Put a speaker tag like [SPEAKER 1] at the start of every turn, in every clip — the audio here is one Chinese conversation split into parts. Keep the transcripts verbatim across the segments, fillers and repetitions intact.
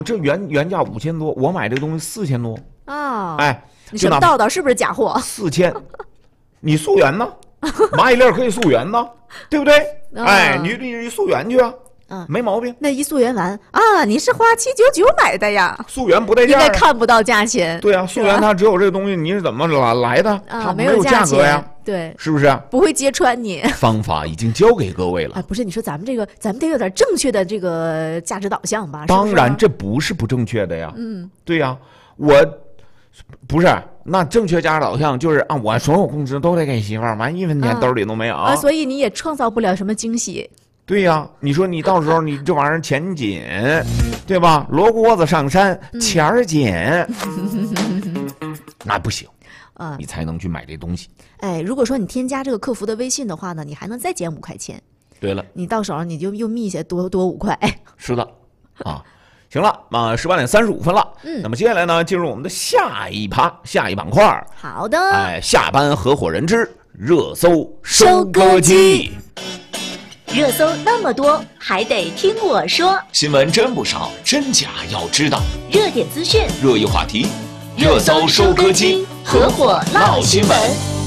[SPEAKER 1] 这原原价五千多，我买这东西四千多
[SPEAKER 2] 啊！
[SPEAKER 1] 哎，
[SPEAKER 2] 你什么道道是不是假货？
[SPEAKER 1] 四千，你溯源呢？蚂蚁链可以溯源呢，对不对？
[SPEAKER 2] 啊、
[SPEAKER 1] 哎，你你溯源去啊。
[SPEAKER 2] 嗯，
[SPEAKER 1] 没毛病。
[SPEAKER 2] 那一溯源完啊，你是花七九九买的呀？
[SPEAKER 1] 溯源不带价，
[SPEAKER 2] 应该看不到价钱。
[SPEAKER 1] 对啊，溯源它只有这个东西，你是怎么来来的？
[SPEAKER 2] 啊，
[SPEAKER 1] 它
[SPEAKER 2] 没
[SPEAKER 1] 有价格呀，
[SPEAKER 2] 对，
[SPEAKER 1] 是不是？
[SPEAKER 2] 不会揭穿你。
[SPEAKER 1] 方法已经教给各位了。
[SPEAKER 2] 啊，不是，你说咱们这个，咱们得有点正确的这个价值导向吧？
[SPEAKER 1] 当然，
[SPEAKER 2] 是是
[SPEAKER 1] 这不是不正确的呀。
[SPEAKER 2] 嗯，
[SPEAKER 1] 对呀，我不是那正确价值导向就是啊，我所有工资都得给媳妇儿，完一分钱兜里都没有
[SPEAKER 2] 啊，所以你也创造不了什么惊喜。
[SPEAKER 1] 对呀，你说你到时候你这玩意儿钱紧，对吧？罗锅子上山，钱儿紧，那不行啊，你才能去买这东西。
[SPEAKER 2] 哎，如果说你添加这个客服的微信的话呢，你还能再减五块钱。
[SPEAKER 1] 对了，
[SPEAKER 2] 你到手你就又密下多多五块。
[SPEAKER 1] 是的，啊，行了，啊，十八点三十五分了。嗯，那么接下来呢，进入我们的下一趴，下一板块。
[SPEAKER 2] 好的。
[SPEAKER 1] 哎，下班合伙人之热搜收割机。
[SPEAKER 3] 热搜那么多，还得听我说。
[SPEAKER 4] 新闻真不少，真假要知道。
[SPEAKER 3] 热点资讯，
[SPEAKER 4] 热议话题，热搜收割机，
[SPEAKER 3] 合伙唠新闻。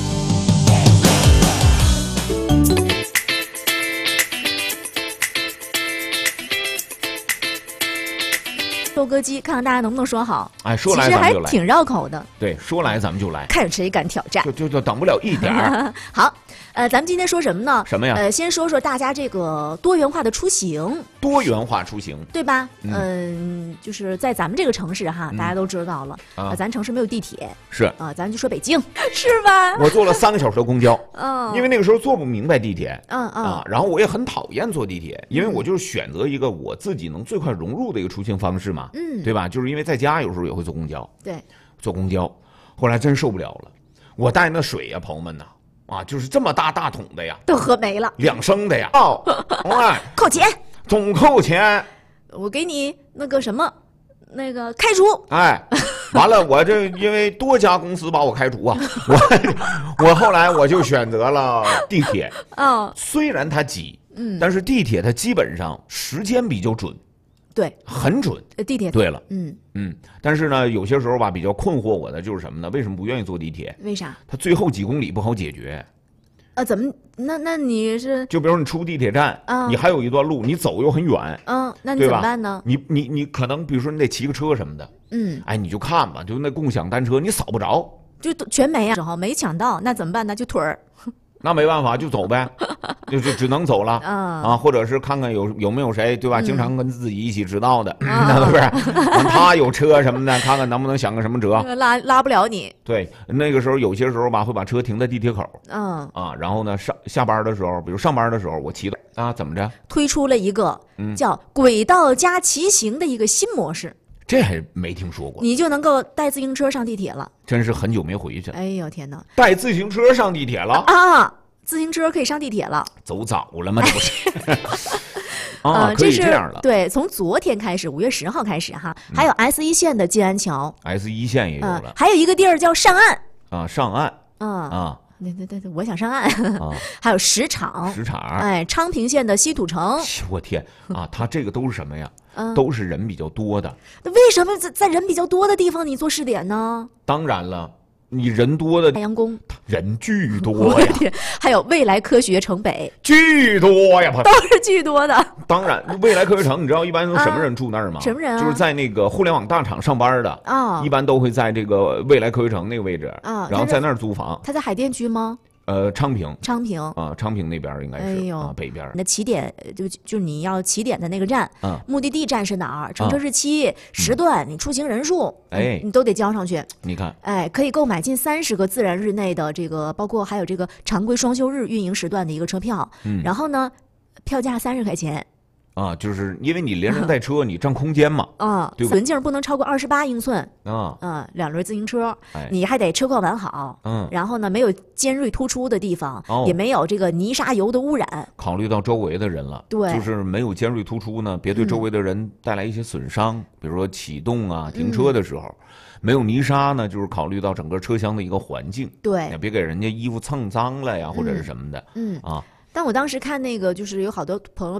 [SPEAKER 2] 收割机，看看大家能不能说好。
[SPEAKER 1] 哎，说来
[SPEAKER 2] 其实还
[SPEAKER 1] 咱们就来，
[SPEAKER 2] 挺绕口的。
[SPEAKER 1] 对，说来咱们就来，
[SPEAKER 2] 看谁敢挑战，
[SPEAKER 1] 就就就等不了一点儿。
[SPEAKER 2] 好。呃，咱们今天说什么呢？
[SPEAKER 1] 什么呀？
[SPEAKER 2] 呃，先说说大家这个多元化的出行。
[SPEAKER 1] 多元化出行，
[SPEAKER 2] 对吧？嗯、呃，就是在咱们这个城市哈，嗯、大家都知道了，啊、呃，咱城市没有地铁，
[SPEAKER 1] 是
[SPEAKER 2] 啊、呃，咱就说北京，是吧？
[SPEAKER 1] 我坐了三个小时的公交，
[SPEAKER 2] 嗯，
[SPEAKER 1] 因为那个时候坐不明白地铁，
[SPEAKER 2] 嗯嗯
[SPEAKER 1] 啊，然后我也很讨厌坐地铁，因为我就是选择一个我自己能最快融入的一个出行方式嘛，
[SPEAKER 2] 嗯，
[SPEAKER 1] 对吧？就是因为在家有时候也会坐公交，
[SPEAKER 2] 对，
[SPEAKER 1] 坐公交，后来真受不了了，我带那水呀，朋友们呐。啊，就是这么大大桶的呀，
[SPEAKER 2] 都喝没了，
[SPEAKER 1] 两升的呀，哦，哎，
[SPEAKER 2] 扣钱，
[SPEAKER 1] 总扣钱，
[SPEAKER 2] 我给你那个什么，那个开除，
[SPEAKER 1] 哎，完了，我这因为多家公司把我开除啊，我我后来我就选择了地铁，
[SPEAKER 2] 哦，
[SPEAKER 1] 虽然它挤，
[SPEAKER 2] 嗯，
[SPEAKER 1] 但是地铁它基本上时间比较准。
[SPEAKER 2] 对，
[SPEAKER 1] 很准。
[SPEAKER 2] 地铁
[SPEAKER 1] 对了，
[SPEAKER 2] 嗯
[SPEAKER 1] 嗯，但是呢，有些时候吧，比较困惑我的就是什么呢？为什么不愿意坐地铁？
[SPEAKER 2] 为啥？
[SPEAKER 1] 它最后几公里不好解决。
[SPEAKER 2] 啊，怎么？那那你是？
[SPEAKER 1] 就比如说你出地铁站，
[SPEAKER 2] 嗯、
[SPEAKER 1] 你还有一段路，你走又很远，
[SPEAKER 2] 嗯，那你怎么办呢？
[SPEAKER 1] 你你你可能比如说你得骑个车什么的，
[SPEAKER 2] 嗯，
[SPEAKER 1] 哎，你就看吧，就那共享单车，你扫不着，
[SPEAKER 2] 就全没啊，然后没抢到，那怎么办呢？就腿儿。
[SPEAKER 1] 那没办法，就走呗，就就只能走了啊啊，或者是看看有有没有谁对吧？经常跟自己一起迟到的，那不是？他有车什么的，看看能不能想个什么辙，
[SPEAKER 2] 拉拉不了你。
[SPEAKER 1] 对，那个时候有些时候吧，会把车停在地铁口，
[SPEAKER 2] 嗯
[SPEAKER 1] 啊，然后呢上下班的时候，比如上班的时候，我骑的啊，怎么着？
[SPEAKER 2] 推出了一个叫轨道加骑行的一个新模式。
[SPEAKER 1] 这还没听说过，
[SPEAKER 2] 你就能够带自行车上地铁了。
[SPEAKER 1] 真是很久没回去。
[SPEAKER 2] 哎呦天哪！
[SPEAKER 1] 带自行车上地铁了
[SPEAKER 2] 啊！自行车可以上地铁了，
[SPEAKER 1] 走早了吗？这不是？
[SPEAKER 2] 啊，
[SPEAKER 1] 可以这样了。
[SPEAKER 2] 对，从昨天开始，五月十号开始哈，还有 S 一线的金安桥
[SPEAKER 1] ，S 一线也有了，
[SPEAKER 2] 还有一个地儿叫上岸
[SPEAKER 1] 啊，上岸
[SPEAKER 2] 啊
[SPEAKER 1] 啊。
[SPEAKER 2] 对对对对，我想上岸。啊、还有石场，
[SPEAKER 1] 石场，
[SPEAKER 2] 哎，昌平县的稀土城。
[SPEAKER 1] 我天啊，它这个都是什么呀？嗯、都是人比较多的。
[SPEAKER 2] 那为什么在在人比较多的地方你做试点呢？
[SPEAKER 1] 当然了，你人多的
[SPEAKER 2] 海洋宫，
[SPEAKER 1] 人巨多呀。
[SPEAKER 2] 还有未来科学城北，
[SPEAKER 1] 巨多呀，
[SPEAKER 2] 都是巨多的。
[SPEAKER 1] 当然，未来科学城，你知道一般都什么人住那儿吗？
[SPEAKER 2] 啊、什么人啊？
[SPEAKER 1] 就是在那个互联网大厂上班的
[SPEAKER 2] 啊，
[SPEAKER 1] 一般都会在这个未来科学城那个位置
[SPEAKER 2] 啊，
[SPEAKER 1] 然后在那儿租房。
[SPEAKER 2] 他在海淀区吗？
[SPEAKER 1] 呃，昌平，
[SPEAKER 2] 昌平
[SPEAKER 1] 啊，昌平那边应该是、
[SPEAKER 2] 哎呦
[SPEAKER 1] 啊，北边。
[SPEAKER 2] 那起点就就你要起点的那个站，
[SPEAKER 1] 嗯，
[SPEAKER 2] 目的地站是哪儿？乘车日期、嗯、时段，你出行人数，
[SPEAKER 1] 哎，
[SPEAKER 2] 你都得交上去。
[SPEAKER 1] 你看，
[SPEAKER 2] 哎，可以购买近三十个自然日内的这个，包括还有这个常规双休日运营时段的一个车票。
[SPEAKER 1] 嗯，
[SPEAKER 2] 然后呢，票价三十块钱。
[SPEAKER 1] 啊，就是因为你连人带车，你占空间嘛，
[SPEAKER 2] 啊，
[SPEAKER 1] 对吧？
[SPEAKER 2] 轮径不能超过二十八英寸，
[SPEAKER 1] 啊，
[SPEAKER 2] 嗯，两轮自行车，
[SPEAKER 1] 哎、
[SPEAKER 2] 你还得车况完好，
[SPEAKER 1] 嗯，
[SPEAKER 2] 然后呢，没有尖锐突出的地方，
[SPEAKER 1] 哦、
[SPEAKER 2] 也没有这个泥沙油的污染。
[SPEAKER 1] 考虑到周围的人了，
[SPEAKER 2] 对，
[SPEAKER 1] 就是没有尖锐突出呢，别对周围的人带来一些损伤，嗯、比如说启动啊、停车的时候，嗯、没有泥沙呢，就是考虑到整个车厢的一个环境，
[SPEAKER 2] 对，
[SPEAKER 1] 别给人家衣服蹭脏了呀，或者是什么的，
[SPEAKER 2] 嗯，
[SPEAKER 1] 嗯啊。
[SPEAKER 2] 但我当时看那个，就是有好多朋友。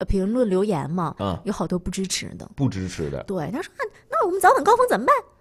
[SPEAKER 2] 评论留言嘛，
[SPEAKER 1] 嗯，
[SPEAKER 2] 有好多不支持的，
[SPEAKER 1] 不支持的。
[SPEAKER 2] 对，他说、啊、那我们早晚高峰怎么办？